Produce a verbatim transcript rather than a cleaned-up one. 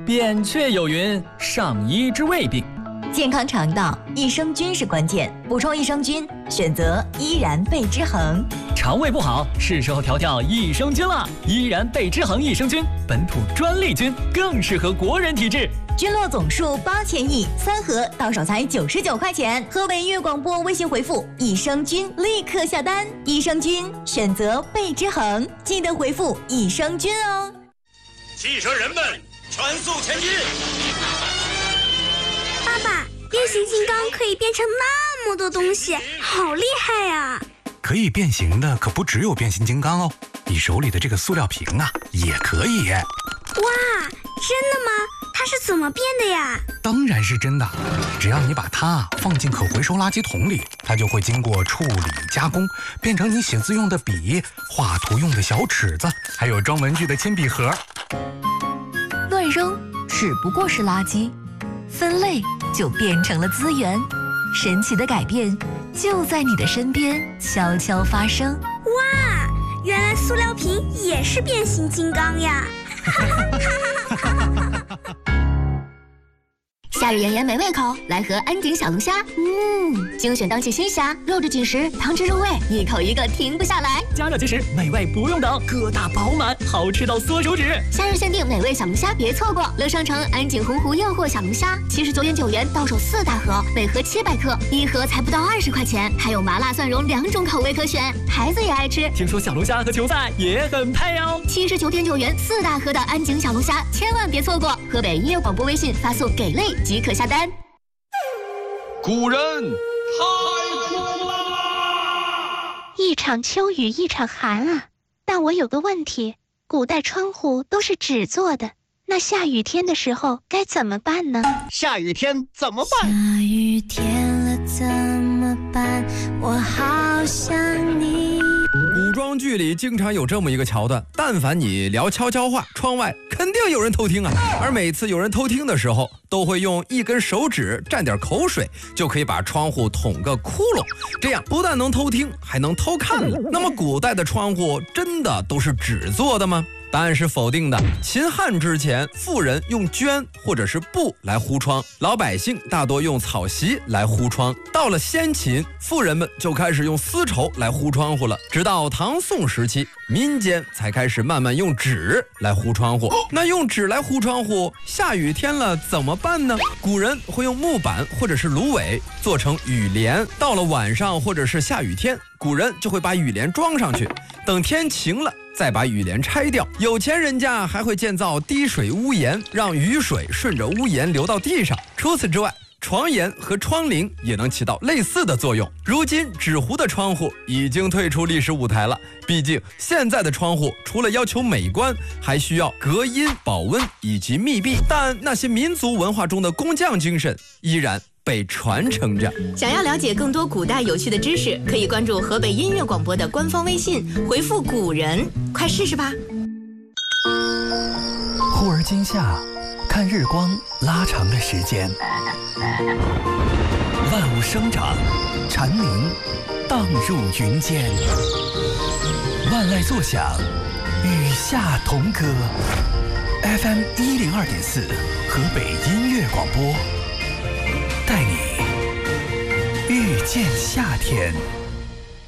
扁鹊有云：上医之未病。 健康肠道，益生菌是关键，补充益生菌，选择依然贝之恒。 肠胃不好，是时候调调益生菌了。依然贝之恒益生菌，本土专利菌，更适合国人体质。 菌落总数八千亿，三盒到手才九十九块钱。河北音乐广播微信回复益生菌，立刻下单。益生菌选择贝之恒，记得回复益生菌哦。 汽车人们，全速前进！ 爸爸，变形金刚可以变成那么多东西，好厉害呀！ 可以变形的可不只有变形金刚哦，你手里的这个塑料瓶啊，也可以。 哇，真的吗？它是怎么变的呀？ 当然是真的，只要你把它放进可回收垃圾桶里，它就会经过处理加工，变成你写字用的笔、画图用的小尺子，还有装文具的铅笔盒。 乱扔只不过是垃圾，分类就变成了资源。神奇的改变就在你的身边悄悄发生。 哇，原来塑料瓶也是变形金刚呀！ 夏日炎炎没胃口，来盒安井小龙虾。嗯，精选当季新虾，肉质紧实，汤汁入味，一口一个停不下来。 加热即食，美味不用等，疙瘩饱满，好吃到缩手指。 夏日限定美味小龙虾，别错过！乐商城安井洪湖诱惑小龙虾，七十九点九元到手四大盒，每盒七百克，一盒才不到二十块钱，还有麻辣蒜蓉两种口味可选，孩子也爱吃。 听说小龙虾和球赛也很配哦。 七十九点九元四大盒的安井小龙虾，千万别错过！河北音乐广播微信发送给类即可下单。 古人太酷啦！ 一场秋雨一场寒啊！但我有个问题，古代窗户都是纸做的，那下雨天的时候该怎么办呢？ 下雨天怎么办？ 下雨天了怎么办？我好想你。 古装剧里经常有这么一个桥段，但凡你聊悄悄话，窗外肯定有人偷听啊。而每次有人偷听的时候，都会用一根手指蘸点口水，就可以把窗户捅个窟窿，这样不但能偷听，还能偷看了。那么古代的窗户真的都是纸做的吗？答案是否定的。秦汉之前，富人用绢或者是布来糊窗，老百姓大多用草席来糊窗。到了先秦，富人们就开始用丝绸来糊窗户了。直到唐宋时期，民间才开始慢慢用纸来糊窗户。那用纸来糊窗户，下雨天了怎么办呢？古人会用木板或者是芦苇做成雨帘，到了晚上或者是下雨天，古人就会把雨帘装上去，等天晴了再把雨帘拆掉。有钱人家还会建造滴水屋檐，让雨水顺着屋檐流到地上。除此之外，床沿和窗棂也能起到类似的作用。如今纸糊的窗户已经退出历史舞台了，毕竟现在的窗户除了要求美观，还需要隔音、保温以及密闭。但那些民族文化中的工匠精神依然被传承着。 想要了解更多古代有趣的知识，可以关注河北音乐广播的官方微信，回复古人，快试试吧。 忽而今夏，看日光拉长的时间，万物生长，蝉鸣荡入云间，万籁作响，与夏同歌。F M 一零二点四，河北音乐广播，带你遇见夏天。